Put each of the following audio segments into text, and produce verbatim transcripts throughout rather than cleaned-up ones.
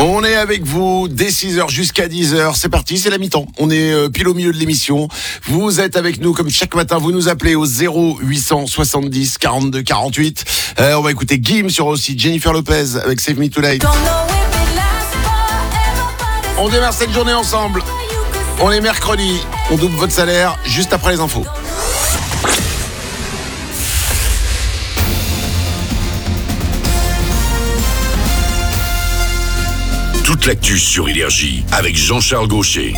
On est avec vous dès six heures jusqu'à dix heures. C'est parti, c'est la mi-temps. On est euh, pile au milieu de l'émission. Vous êtes avec nous comme chaque matin. Vous nous appelez au zéro huit cent soixante-dix quarante-deux quarante-huit. Euh, on va écouter Gims sur aussi Jennifer Lopez avec Save Me Tonight. On démarre cette journée ensemble. On est mercredi. On double votre salaire juste après les infos. Toute l'actu sur Énergie avec Jean-Charles Gaucher.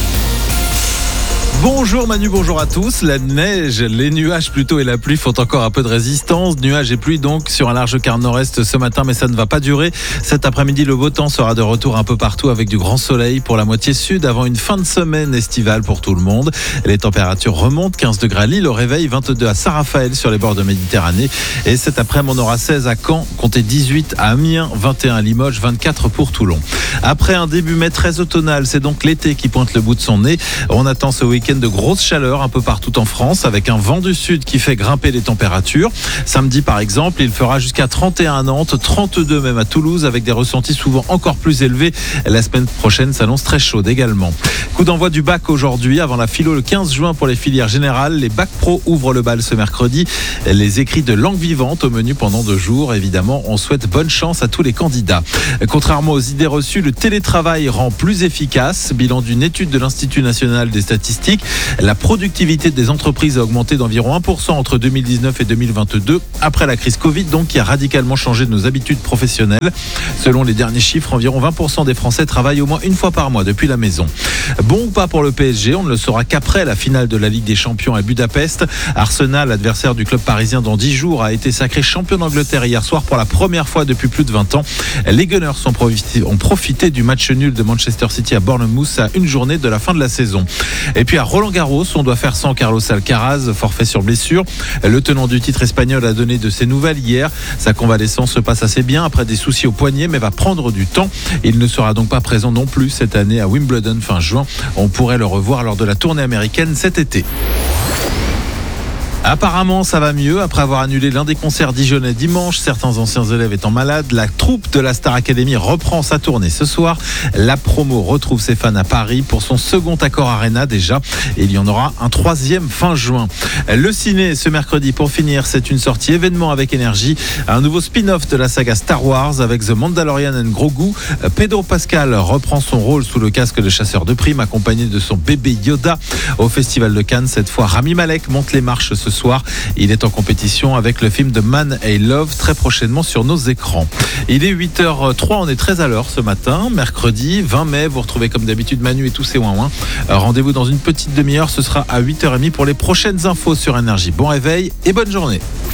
Bonjour Manu, bonjour à tous. La neige, les nuages plutôt et la pluie font encore un peu de résistance. Nuages et pluie donc sur un large quart nord-est ce matin, mais ça ne va pas durer. Cet après-midi, le beau temps sera de retour un peu partout avec du grand soleil pour la moitié sud avant une fin de semaine estivale pour tout le monde. Les températures remontent, quinze degrés à Lille, au réveil, vingt-deux à Saint-Raphaël sur les bords de Méditerranée. Et cet après-midi, on aura seize à Caen, comptez dix-huit à Amiens, vingt et un à Limoges, vingt-quatre pour Toulon. Après un début mai très automnal, c'est donc l'été qui pointe le bout de son nez. On attend ce week-end de grosse chaleur un peu partout en France avec un vent du sud qui fait grimper les températures. Samedi par exemple, il fera jusqu'à trente et un à Nantes, trente-deux même à Toulouse avec des ressentis souvent encore plus élevés. La semaine prochaine s'annonce très chaude également. Coup d'envoi du bac aujourd'hui avant la philo le quinze juin pour les filières générales. Les bacs pro ouvrent le bal ce mercredi. Les écrits de langue vivante au menu pendant deux jours. Évidemment, on souhaite bonne chance à tous les candidats. Contrairement aux idées reçues, le télétravail rend plus efficace. Bilan d'une étude de l'Institut national des statistiques. La productivité des entreprises a augmenté d'environ un pour cent entre deux mille dix-neuf et deux mille vingt-deux, après la crise Covid, donc qui a radicalement changé nos habitudes professionnelles. Selon les derniers chiffres, environ vingt pour cent des Français travaillent au moins une fois par mois depuis la maison. Bon ou pas pour le P S G, on ne le saura qu'après la finale de la Ligue des Champions à Budapest. Arsenal, adversaire du club parisien dans dix jours, a été sacré champion d'Angleterre hier soir pour la première fois depuis plus de vingt ans. Les Gunners ont profité, ont profité du match nul de Manchester City à Bournemouth à une journée de la fin de la saison. Et puis à Roland-Garros, on doit faire sans Carlos Alcaraz, forfait sur blessure. Le tenant du titre espagnol a donné de ses nouvelles hier. Sa convalescence se passe assez bien après des soucis au poignet, mais va prendre du temps. Il ne sera donc pas présent non plus cette année à Wimbledon fin juin. On pourrait le revoir lors de la tournée américaine cet été. Apparemment, ça va mieux. Après avoir annulé l'un des concerts dijonnais dimanche, certains anciens élèves étant malades, la troupe de la Star Academy reprend sa tournée ce soir. La promo retrouve ses fans à Paris pour son second Accor Arena déjà. Et il y en aura un troisième fin juin. Le ciné, ce mercredi, pour finir, c'est une sortie événement avec Énergie. Un nouveau spin-off de la saga Star Wars avec The Mandalorian and Grogu. Pedro Pascal reprend son rôle sous le casque de chasseur de primes, accompagné de son bébé Yoda. Au Festival de Cannes, cette fois, Rami Malek monte les marches ce soir. Il est en compétition avec le film de Man and Love très prochainement sur nos écrans. Il est huit heures zéro trois, on est très à l'heure ce matin, mercredi vingt mai. Vous retrouvez comme d'habitude Manu et tous ses ouin-ouin. Rendez-vous dans une petite demi-heure, ce sera à huit heures trente pour les prochaines infos sur Énergie. Bon réveil et bonne journée.